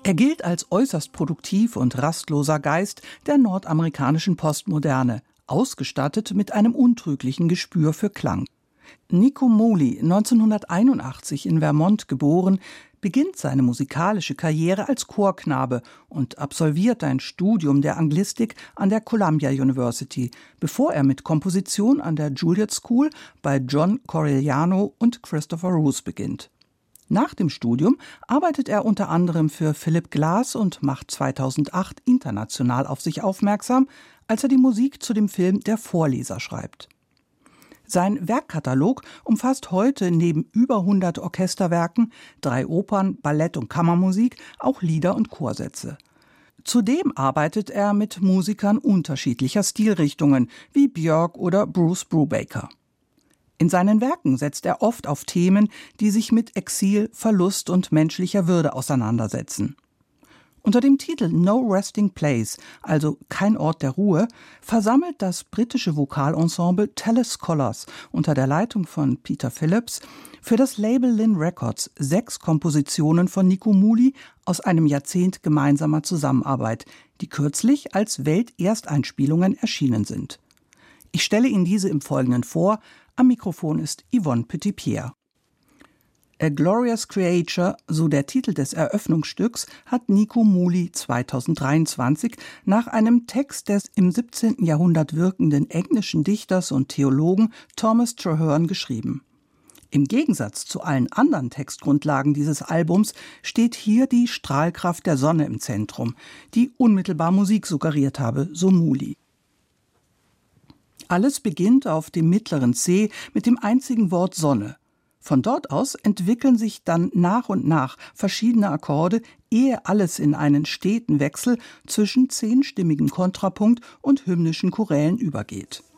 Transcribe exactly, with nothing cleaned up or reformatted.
Er gilt als äußerst produktiv und rastloser Geist der nordamerikanischen Postmoderne, ausgestattet mit einem untrüglichen Gespür für Klang. Nico Muhly, neunzehnhunderteinundachtzig in Vermont geboren, beginnt seine musikalische Karriere als Chorknabe und absolviert ein Studium der Anglistik an der Columbia University, bevor er mit Komposition an der Juilliard School bei John Corigliano und Christopher Roos beginnt. Nach dem Studium arbeitet er unter anderem für Philip Glass und macht zweitausendacht international auf sich aufmerksam, als er die Musik zu dem Film Der Vorleser schreibt. Sein Werkkatalog umfasst heute neben über hundert Orchesterwerken, drei Opern, Ballett und Kammermusik auch Lieder und Chorsätze. Zudem arbeitet er mit Musikern unterschiedlicher Stilrichtungen wie Björk oder Bruce Brubaker. In seinen Werken setzt er oft auf Themen, die sich mit Exil, Verlust und menschlicher Würde auseinandersetzen. Unter dem Titel No Resting Place, also kein Ort der Ruhe, versammelt das britische Vokalensemble Telescholars unter der Leitung von Peter Phillips für das Label Linn Records sechs Kompositionen von Nico Muhly aus einem Jahrzehnt gemeinsamer Zusammenarbeit, die kürzlich als Weltersteinspielungen erschienen sind. Ich stelle Ihnen diese im Folgenden vor. Am Mikrofon ist Yvonne Petitpierre. A Glorious Creature, so der Titel des Eröffnungsstücks, hat Nico Muhly zweitausenddreiundzwanzig nach einem Text des im siebzehnten Jahrhundert wirkenden englischen Dichters und Theologen Thomas Traherne geschrieben. Im Gegensatz zu allen anderen Textgrundlagen dieses Albums steht hier die Strahlkraft der Sonne im Zentrum, die unmittelbar Musik suggeriert habe, so Muhly. Alles beginnt auf dem mittleren C mit dem einzigen Wort Sonne. Von dort aus entwickeln sich dann nach und nach verschiedene Akkorde, ehe alles in einen steten Wechsel zwischen zehnstimmigem Kontrapunkt und hymnischen Chorälen übergeht.